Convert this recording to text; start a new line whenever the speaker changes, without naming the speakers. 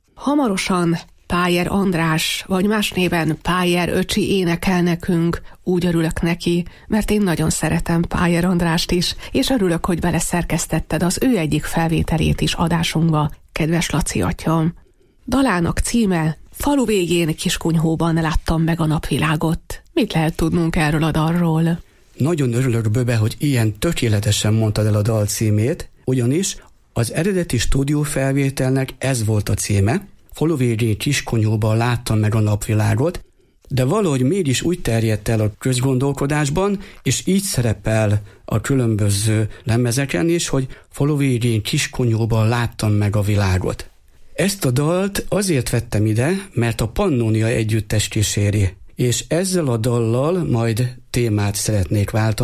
Hamarosan Pájer András, vagy más néven Pájer öcsi énekel nekünk. Úgy örülök neki, mert én nagyon szeretem Pájer Andrást is, és örülök, hogy beleszerkesztetted az ő egyik felvételét is adásunkba, kedves Laci atyám. Dalának címe: Falu végén Kiskunyhóban láttam meg a napvilágot. Mit lehet tudnunk erről a dalról?
Nagyon örülök, Böbe, hogy ilyen tökéletesen mondtad el a dal címét, ugyanis az eredeti stúdiófelvételnek ez volt a címe: Falu végén Kiskunyhóban láttam meg a napvilágot, de valahogy mégis úgy terjedt el a közgondolkodásban, és így szerepel a különböző lemezeken is, hogy falu végén Kiskunyhóban láttam meg a világot. Ezt a dalt azért vettem ide, mert a Pannonia együttes kíséri, és ezzel a dallal majd témát szeretnék váltani.